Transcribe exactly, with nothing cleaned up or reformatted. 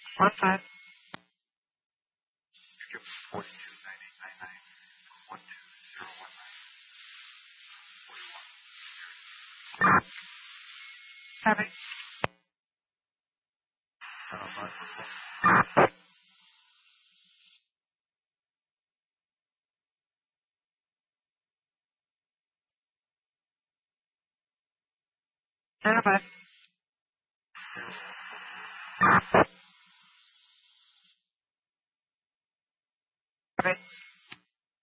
One five. Skip forty-two nine eight nine nine one two zero one nine forty-one. Copy. Nine five.